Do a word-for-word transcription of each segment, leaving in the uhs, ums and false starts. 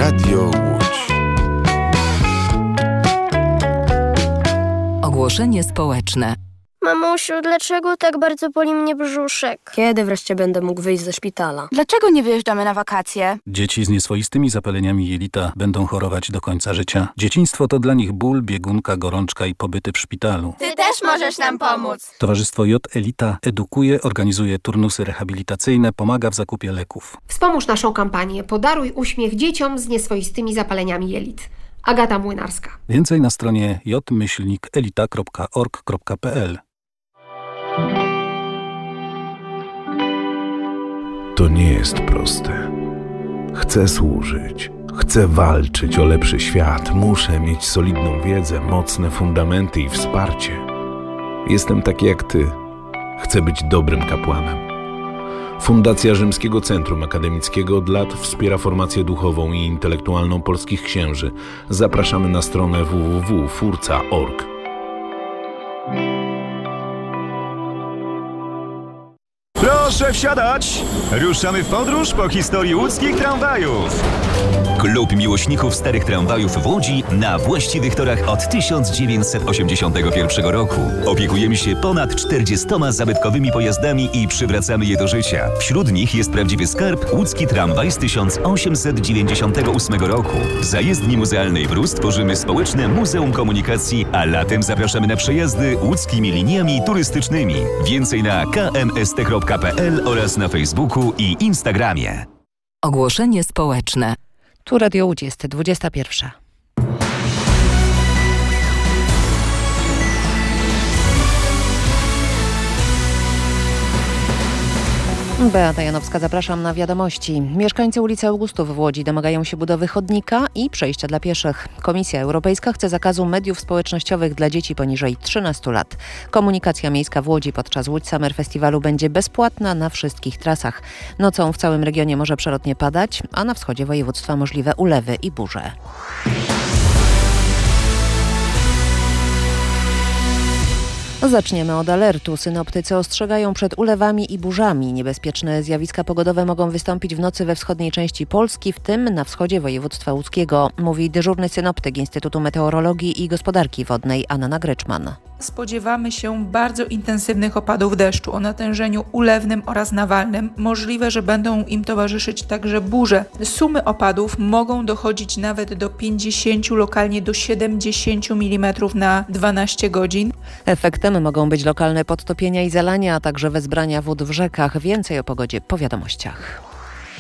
Radio Łódź. Ogłoszenie społeczne. Mamusiu, dlaczego tak bardzo boli mnie brzuszek? Kiedy wreszcie będę mógł wyjść ze szpitala? Dlaczego nie wyjeżdżamy na wakacje? Dzieci z nieswoistymi zapaleniami jelita będą chorować do końca życia. Dzieciństwo to dla nich ból, biegunka, gorączka i pobyty w szpitalu. Ty też możesz nam pomóc. Towarzystwo J Elita edukuje, organizuje turnusy rehabilitacyjne, pomaga w zakupie leków. Wspomóż naszą kampanię Podaruj uśmiech dzieciom z nieswoistymi zapaleniami jelit. Agata Młynarska. Więcej na stronie j myślnik elita kropka org kropka p l. To nie jest proste. Chcę służyć. Chcę walczyć o lepszy świat. Muszę mieć solidną wiedzę, mocne fundamenty i wsparcie. Jestem taki jak ty. Chcę być dobrym kapłanem. Fundacja Rzymskiego Centrum Akademickiego od lat wspiera formację duchową i intelektualną polskich księży. Zapraszamy na stronę w w w kropka furca kropka org. Proszę wsiadać! Ruszamy w podróż po historii łódzkich tramwajów. Klub miłośników starych tramwajów w Łodzi na właściwych torach od tysiąc dziewięćset osiemdziesiątego pierwszego roku. Opiekujemy się ponad czterdziestoma zabytkowymi pojazdami i przywracamy je do życia. Wśród nich jest prawdziwy skarb łódzki tramwaj z tysiąc osiemset dziewięćdziesiątego ósmego roku. W zajezdni muzealnej w Rus tworzymy społeczne Muzeum Komunikacji, a latem zapraszamy na przejazdy łódzkimi liniami turystycznymi. Więcej na k m s t kropka p l oraz na Facebooku i Instagramie. Ogłoszenie społeczne. Tu Radio Łódź, jest dwudziesta pierwsza. Beata Janowska, zapraszam na wiadomości. Mieszkańcy ulicy Augustów w Łodzi domagają się budowy chodnika i przejścia dla pieszych. Komisja Europejska chce zakazu mediów społecznościowych dla dzieci poniżej trzynastu lat. Komunikacja miejska w Łodzi podczas Łódź Summer Festiwalu będzie bezpłatna na wszystkich trasach. Nocą w całym regionie może przelotnie padać, a na wschodzie województwa możliwe ulewy i burze. Zaczniemy od alertu. Synoptycy ostrzegają przed ulewami i burzami. Niebezpieczne zjawiska pogodowe mogą wystąpić w nocy we wschodniej części Polski, w tym na wschodzie województwa łódzkiego, mówi dyżurny synoptyk Instytutu Meteorologii i Gospodarki Wodnej Anna Gryczman. Spodziewamy się bardzo intensywnych opadów deszczu o natężeniu ulewnym oraz nawalnym. Możliwe, że będą im towarzyszyć także burze. Sumy opadów mogą dochodzić nawet do pięćdziesięciu, lokalnie do siedemdziesięciu milimetrów na dwanaście godzin. Efektem mogą być lokalne podtopienia i zalania, a także wezbrania wód w rzekach. Więcej o pogodzie po wiadomościach.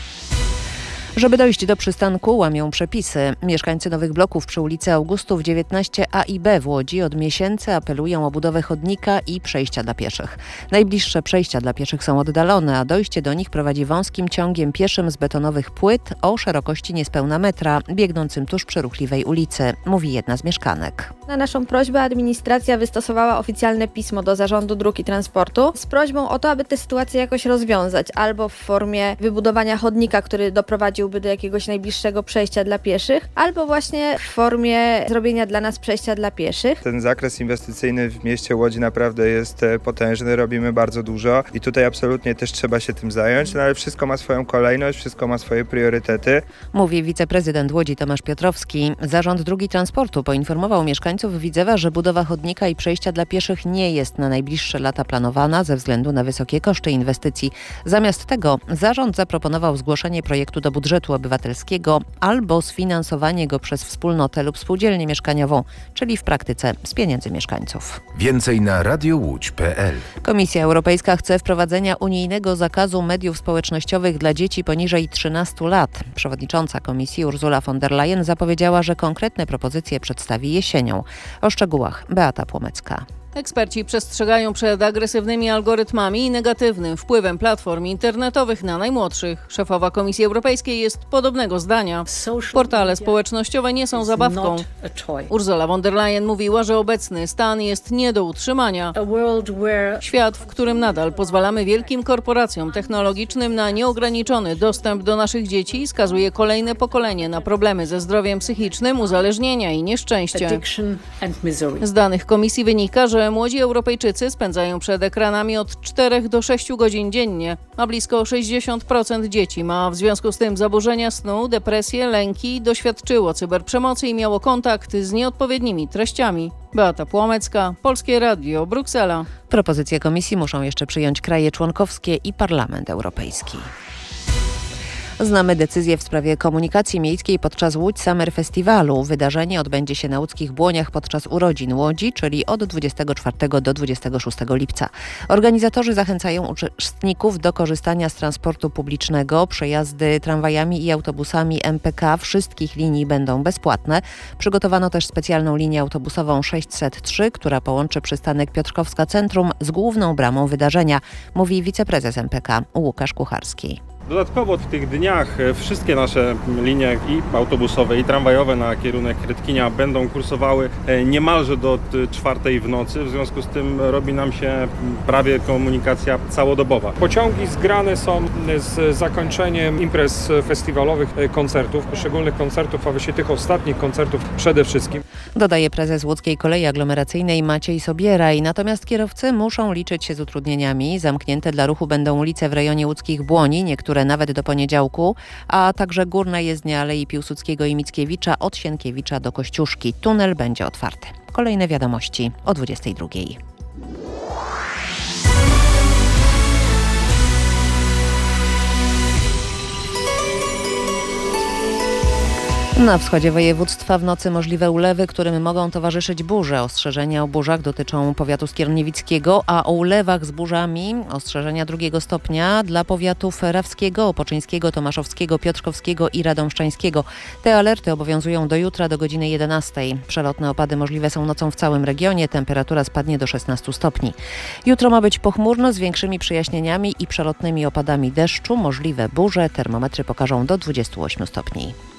Żeby dojść do przystanku, łamią przepisy. Mieszkańcy nowych bloków przy ulicy Augustów dziewiętnaście a i b w Łodzi od miesięcy apelują o budowę chodnika i przejścia dla pieszych. Najbliższe przejścia dla pieszych są oddalone, a dojście do nich prowadzi wąskim ciągiem pieszym z betonowych płyt o szerokości niespełna metra, biegnącym tuż przy ruchliwej ulicy, mówi jedna z mieszkanek. Na naszą prośbę administracja wystosowała oficjalne pismo do Zarządu Dróg i Transportu z prośbą o to, aby tę sytuację jakoś rozwiązać, albo w formie wybudowania chodnika, który doprowadziłby do jakiegoś najbliższego przejścia dla pieszych, albo właśnie w formie zrobienia dla nas przejścia dla pieszych. Ten zakres inwestycyjny w mieście Łodzi naprawdę jest potężny, robimy bardzo dużo i tutaj absolutnie też trzeba się tym zająć, no ale wszystko ma swoją kolejność, wszystko ma swoje priorytety. Mówi wiceprezydent Łodzi Tomasz Piotrowski. Zarząd Dróg i Transportu poinformował mieszkańców Widzewa, że budowa chodnika i przejścia dla pieszych nie jest na najbliższe lata planowana ze względu na wysokie koszty inwestycji. Zamiast tego zarząd zaproponował zgłoszenie projektu do budżetu obywatelskiego albo sfinansowanie go przez wspólnotę lub spółdzielnię mieszkaniową, czyli w praktyce z pieniędzy mieszkańców. Więcej na radiowódź kropka p l. Komisja Europejska chce wprowadzenia unijnego zakazu mediów społecznościowych dla dzieci poniżej trzynastu lat. Przewodnicząca Komisji Ursula von der Leyen zapowiedziała, że konkretne propozycje przedstawi jesienią. O szczegółach Beata Płomecka. Eksperci przestrzegają przed agresywnymi algorytmami i negatywnym wpływem platform internetowych na najmłodszych. Szefowa Komisji Europejskiej jest podobnego zdania. Portale społecznościowe nie są zabawką. Ursula von der Leyen mówiła, że obecny stan jest nie do utrzymania. Świat, w którym nadal pozwalamy wielkim korporacjom technologicznym na nieograniczony dostęp do naszych dzieci, skazuje kolejne pokolenie na problemy ze zdrowiem psychicznym, uzależnienia i nieszczęście. Z danych Komisji wynika, że że młodzi Europejczycy spędzają przed ekranami od czterech do sześciu godzin dziennie, a blisko sześćdziesiąt procent dzieci ma w związku z tym zaburzenia snu, depresję, lęki, doświadczyło cyberprzemocy i miało kontakt z nieodpowiednimi treściami. Beata Płomecka, Polskie Radio, Bruksela. Propozycje komisji muszą jeszcze przyjąć kraje członkowskie i Parlament Europejski. Znamy decyzję w sprawie komunikacji miejskiej podczas Łódź Summer Festiwalu. Wydarzenie odbędzie się na łódzkich Błoniach podczas urodzin Łodzi, czyli od dwudziestego czwartego do dwudziestego szóstego lipca. Organizatorzy zachęcają uczestników do korzystania z transportu publicznego. Przejazdy tramwajami i autobusami M P K wszystkich linii będą bezpłatne. Przygotowano też specjalną linię autobusową sześćset trzy, która połączy przystanek Piotrkowska Centrum z główną bramą wydarzenia, mówi wiceprezes M P K Łukasz Kucharski. Dodatkowo w tych dniach wszystkie nasze linie i autobusowe, i tramwajowe na kierunek Rytkinia będą kursowały niemalże do czwartej w nocy. W związku z tym robi nam się prawie komunikacja całodobowa. Pociągi zgrane są z zakończeniem imprez festiwalowych, koncertów, poszczególnych koncertów, a właściwie tych ostatnich koncertów przede wszystkim. Dodaje prezes Łódzkiej Kolei Aglomeracyjnej Maciej Sobieraj. Natomiast kierowcy muszą liczyć się z utrudnieniami. Zamknięte dla ruchu będą ulice w rejonie łódzkich Błoni, niektóre nawet do poniedziałku, a także górna jezdnia Alei Piłsudskiego i Mickiewicza od Sienkiewicza do Kościuszki. Tunel będzie otwarty. Kolejne wiadomości o dwudziestej drugiej. Na wschodzie województwa w nocy możliwe ulewy, którym mogą towarzyszyć burze. Ostrzeżenia o burzach dotyczą powiatu skierniewickiego, a o ulewach z burzami ostrzeżenia drugiego stopnia dla powiatów rawskiego, opoczyńskiego, tomaszowskiego, piotrkowskiego i radomszczańskiego. Te alerty obowiązują do jutra do godziny jedenastej. Przelotne opady możliwe są nocą w całym regionie. Temperatura spadnie do szesnastu stopni. Jutro ma być pochmurno z większymi przejaśnieniami i przelotnymi opadami deszczu. Możliwe burze. Termometry pokażą do dwudziestu ośmiu stopni.